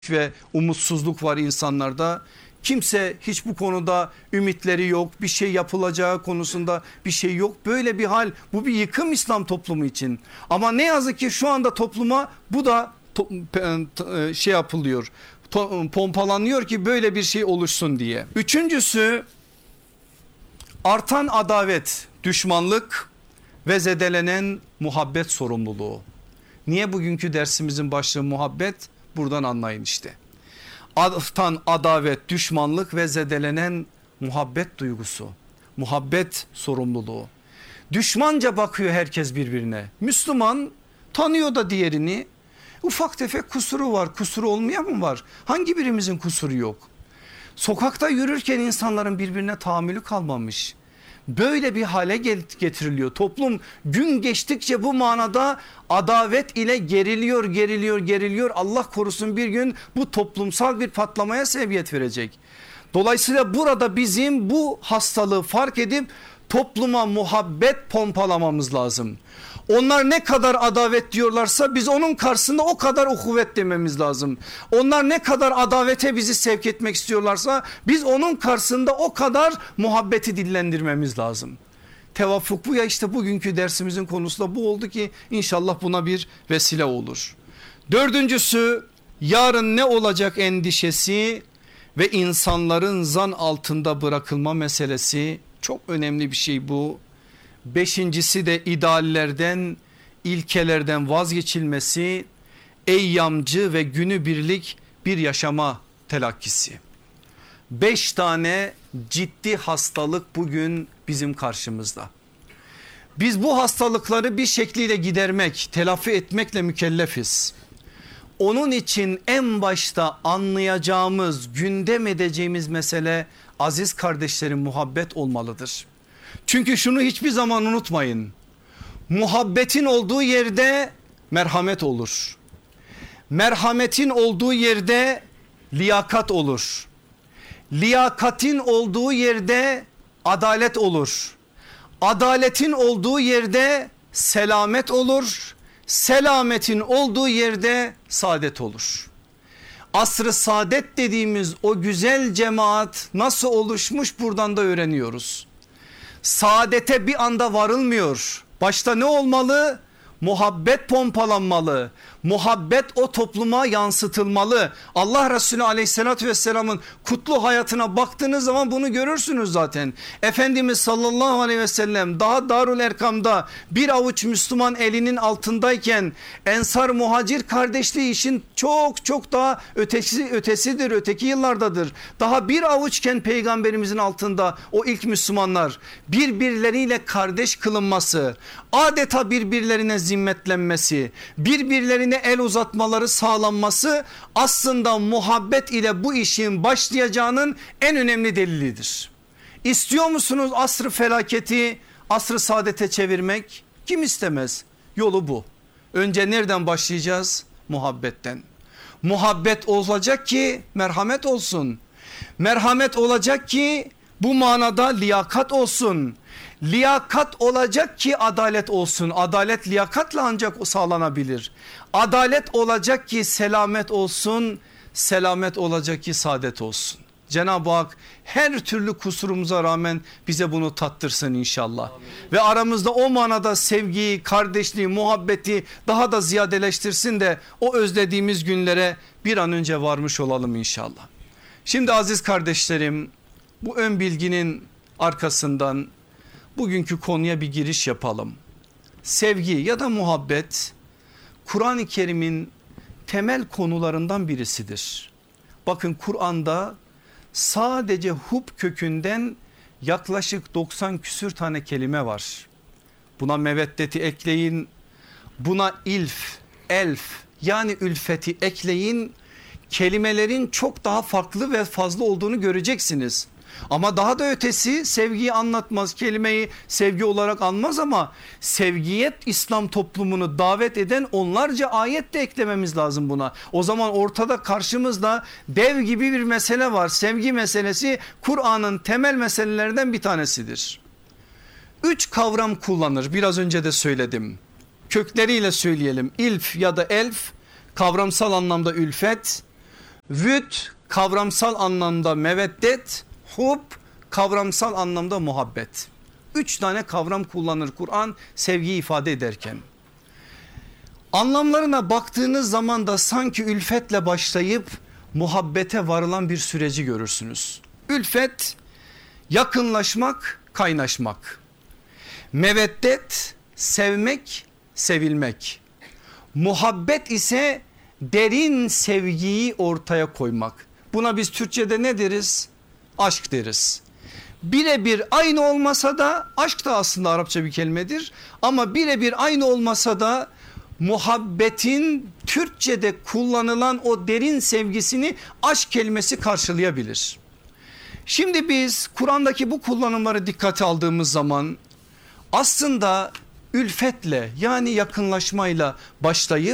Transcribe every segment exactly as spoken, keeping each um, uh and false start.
ve umutsuzluk var insanlarda. Kimse hiç bu konuda ümitleri yok, bir şey yapılacağı konusunda bir şey yok. Böyle bir hal, bu bir yıkım İslam toplumu için. Ama ne yazık ki şu anda topluma bu da şey yapılıyor, pompalanıyor ki böyle bir şey oluşsun diye. Üçüncüsü, artan adavet, düşmanlık ve zedelenen muhabbet sorumluluğu. Niye bugünkü dersimizin başlığı muhabbet? Buradan anlayın işte. Artan adavet, düşmanlık ve zedelenen muhabbet duygusu, muhabbet sorumluluğu. Düşmanca bakıyor herkes birbirine. Müslüman tanıyor da diğerini. Ufak tefek kusuru var, kusuru olmayan mı var? Hangi birimizin kusuru yok? Sokakta yürürken insanların birbirine tahammülü kalmamış. Böyle bir hale getiriliyor. Toplum gün geçtikçe bu manada adavet ile geriliyor, geriliyor, geriliyor. Allah korusun bir gün bu toplumsal bir patlamaya sebebiyet verecek. Dolayısıyla burada bizim bu hastalığı fark edip topluma muhabbet pompalamamız lazım. Onlar ne kadar adavet diyorlarsa biz onun karşısında o kadar ukuvvet dememiz lazım. Onlar ne kadar adavete bizi sevk etmek istiyorlarsa biz onun karşısında o kadar muhabbeti dillendirmemiz lazım. Tevafuk bu ya, işte bugünkü dersimizin konusu da bu oldu ki inşallah buna bir vesile olur. Dördüncüsü, yarın ne olacak endişesi ve insanların zan altında bırakılma meselesi, çok önemli bir şey bu. Beşincisi de ideallerden, ilkelerden vazgeçilmesi, eyyamcı ve günübirlik bir yaşama telakkisi. Beş tane ciddi hastalık bugün bizim karşımızda. Biz bu hastalıkları bir şekliyle gidermek, telafi etmekle mükellefiz. Onun için en başta anlayacağımız, gündem edeceğimiz mesele aziz kardeşlerim muhabbet olmalıdır. Çünkü şunu hiçbir zaman unutmayın. Muhabbetin olduğu yerde merhamet olur. Merhametin olduğu yerde liyakat olur. Liyakatin olduğu yerde adalet olur. Adaletin olduğu yerde selamet olur. Selametin olduğu yerde saadet olur. Asr-ı saadet dediğimiz o güzel cemaat nasıl oluşmuş buradan da öğreniyoruz. Saadete bir anda varılmıyor. Başta ne olmalı? Muhabbet pompalanmalı. Muhabbet o topluma yansıtılmalı. Allah Resulü aleyhissalatü vesselamın kutlu hayatına baktığınız zaman bunu görürsünüz zaten. Efendimiz sallallahu aleyhi ve sellem daha Darul Erkam'da bir avuç Müslüman elinin altındayken Ensar Muhacir kardeşliği işin çok çok daha ötesi, ötesidir, öteki yıllardadır. Daha bir avuçken peygamberimizin altında o ilk Müslümanlar birbirleriyle kardeş kılınması, adeta birbirlerine zimmetlenmesi, birbirlerine el uzatmaları sağlanması aslında muhabbet ile bu işin başlayacağının en önemli delilidir. İstiyor musunuz asr-ı felaketi asr-ı saadete çevirmek? Kim istemez? Yolu bu. Önce nereden başlayacağız? Muhabbetten. Muhabbet olacak ki merhamet olsun. Merhamet olacak ki bu manada liyakat olsun. Liyakat olacak ki adalet olsun. Adalet liyakatla ancak sağlanabilir. Adalet olacak ki selamet olsun. Selamet olacak ki saadet olsun. Cenab-ı Hak her türlü kusurumuza rağmen bize bunu tattırsın inşallah. Amin. Ve aramızda o manada sevgiyi, kardeşliği, muhabbeti daha da ziyadeleştirsin de o özlediğimiz günlere bir an önce varmış olalım inşallah. Şimdi aziz kardeşlerim, bu ön bilginin arkasından bugünkü konuya bir giriş yapalım. Sevgi ya da muhabbet Kur'an-ı Kerim'in temel konularından birisidir. Bakın Kur'an'da sadece hub kökünden yaklaşık doksan küsür tane kelime var. Buna meveddeti ekleyin, buna ilf, elf yani ülfeti ekleyin. Kelimelerin çok daha farklı ve fazla olduğunu göreceksiniz. Ama daha da ötesi sevgiyi anlatmaz, kelimeyi sevgi olarak anmaz ama sevgiye İslam toplumunu davet eden onlarca ayet de eklememiz lazım buna. O zaman ortada karşımızda dev gibi bir mesele var. Sevgi meselesi Kur'an'ın temel meselelerinden bir tanesidir. Üç kavram kullanır, biraz önce de söyledim. Kökleriyle söyleyelim. İlf ya da elf, kavramsal anlamda ülfet. Vüd kavramsal anlamda meveddet, hub kavramsal anlamda muhabbet. Üç tane kavram kullanır Kur'an sevgiyi ifade ederken. Anlamlarına baktığınız zaman da sanki ülfetle başlayıp muhabbete varılan bir süreci görürsünüz. Ülfet yakınlaşmak, kaynaşmak. Meveddet sevmek, sevilmek. Muhabbet ise derin sevgiyi ortaya koymak. Buna biz Türkçe'de ne deriz? Aşk deriz. Birebir aynı olmasa da, aşk da aslında Arapça bir kelimedir ama birebir aynı olmasa da muhabbetin Türkçe'de kullanılan o derin sevgisini aşk kelimesi karşılayabilir. Şimdi biz Kur'an'daki bu kullanımları dikkate aldığımız zaman aslında ülfetle, yani yakınlaşmayla başlayıp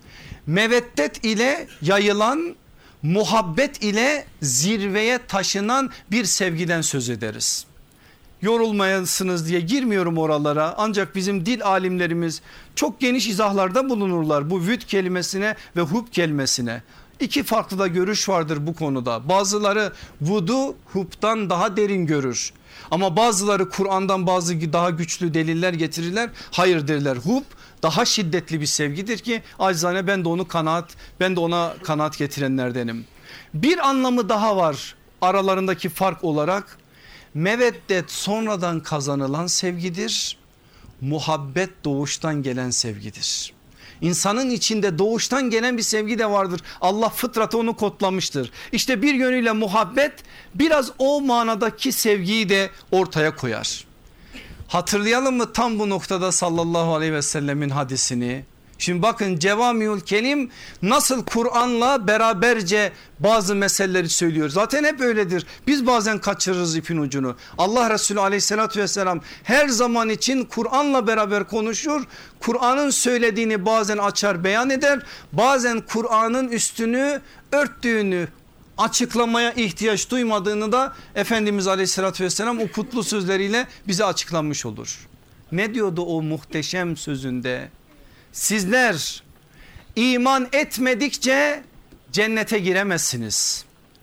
meveddet ile yayılan, muhabbet ile zirveye taşınan bir sevgiden söz ederiz. Yorulmayasınız diye girmiyorum oralara, ancak bizim dil alimlerimiz çok geniş izahlarda bulunurlar bu vüd kelimesine ve hub kelimesine. İki farklı da görüş vardır bu konuda. Bazıları vudu hub'dan daha derin görür. Ama bazıları Kur'an'dan bazı daha güçlü deliller getirirler. Hayır derler, hub daha şiddetli bir sevgidir ki acizane ben de onu kanaat, ben de ona kanaat getirenlerdenim. Bir anlamı daha var aralarındaki fark olarak. Meveddet sonradan kazanılan sevgidir. Muhabbet doğuştan gelen sevgidir. İnsanın içinde doğuştan gelen bir sevgi de vardır. Allah fıtratı onu kodlamıştır. İşte bir yönüyle muhabbet biraz o manadaki sevgiyi de ortaya koyar. Hatırlayalım mı tam bu noktada sallallahu aleyhi ve sellemin hadisini? Şimdi bakın Cevamiül Kelim nasıl Kur'an'la beraberce bazı meseleleri söylüyor. Zaten hep öyledir. Biz bazen kaçırırız ipin ucunu. Allah Resulü aleyhissalatü vesselam her zaman için Kur'an'la beraber konuşur. Kur'an'ın söylediğini bazen açar beyan eder. Bazen Kur'an'ın üstünü örttüğünü, açıklamaya ihtiyaç duymadığını da Efendimiz aleyhissalatü vesselam o kutlu sözleriyle bize açıklanmış olur. Ne diyordu o muhteşem sözünde? Sizler iman etmedikçe cennete giremezsiniz.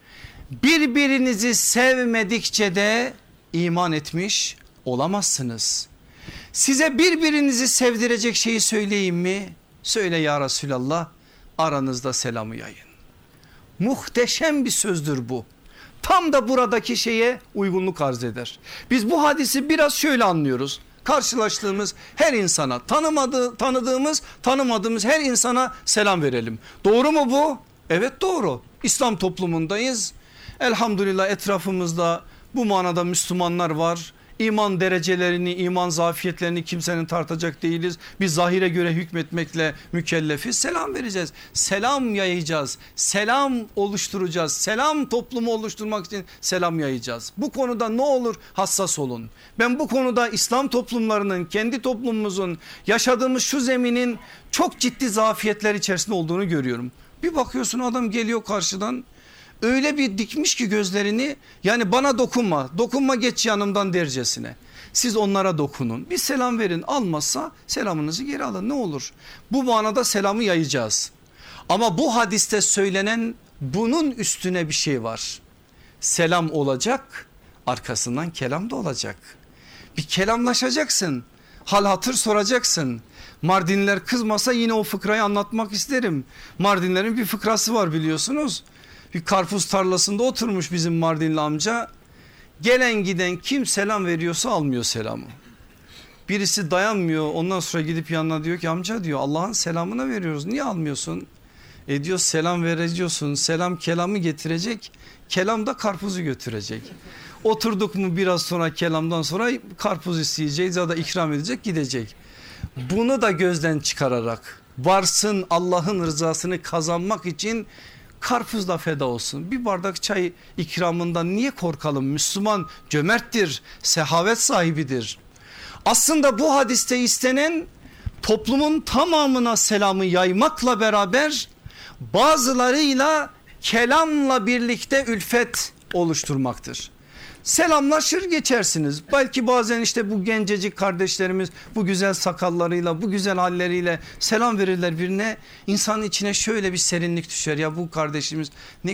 Birbirinizi sevmedikçe de iman etmiş olamazsınız. Size birbirinizi sevdirecek şeyi söyleyeyim mi? Söyle ya Resulallah, aranızda selamı yayın. Muhteşem bir sözdür bu. Tam da buradaki şeye uygunluk arz eder. Biz bu hadisi biraz şöyle anlıyoruz. Karşılaştığımız her insana, tanımadığı, tanıdığımız tanımadığımız her insana selam verelim. Doğru mu bu? Evet doğru. İslam toplumundayız. Elhamdülillah etrafımızda bu manada Müslümanlar var. İman derecelerini, iman zafiyetlerini kimsenin tartacak değiliz. Biz zahire göre hükmetmekle mükellefiz. Selam vereceğiz. Selam yayacağız. Selam oluşturacağız. Selam toplumu oluşturmak için selam yayacağız. Bu konuda ne olur hassas olun. Ben bu konuda İslam toplumlarının, kendi toplumumuzun yaşadığımız şu zeminin çok ciddi zafiyetler içerisinde olduğunu görüyorum. Bir bakıyorsun adam geliyor karşıdan. Öyle bir dikmiş ki gözlerini, yani bana dokunma, dokunma geç yanımdan dercesine. Siz onlara dokunun, bir selam verin, almazsa selamınızı geri alın, ne olur. Bu manada selamı yayacağız. Ama bu hadiste söylenen bunun üstüne bir şey var. Selam olacak, arkasından kelam da olacak. Bir kelamlaşacaksın, hal hatır soracaksın. Mardinliler kızmasa yine o fıkrayı anlatmak isterim. Mardinlerin bir fıkrası var biliyorsunuz. Bir karpuz tarlasında oturmuş bizim Mardinli amca. Gelen giden kim selam veriyorsa almıyor selamı. Birisi dayanmıyor, ondan sonra gidip yanına diyor ki amca diyor Allah'ın selamına veriyoruz, niye almıyorsun? E diyor selam vereceyorsun, selam kelamı getirecek, kelam da karpuzu götürecek. Oturduk mu biraz sonra kelamdan sonra karpuz isteyeceğiz ya da ikram edecek, gidecek. Bunu da gözden çıkararak varsın Allah'ın rızasını kazanmak için karpuzla feda olsun. Bir bardak çay ikramından niye korkalım? Müslüman cömerttir, sehavet sahibidir. Aslında bu hadiste istenen toplumun tamamına selamı yaymakla beraber bazılarıyla kelamla birlikte ülfet oluşturmaktır. Selamlaşır geçersiniz. Belki bazen işte bu gencecik kardeşlerimiz bu güzel sakallarıyla, bu güzel halleriyle selam verirler birine. İnsanın içine şöyle bir serinlik düşer, ya bu kardeşimiz ne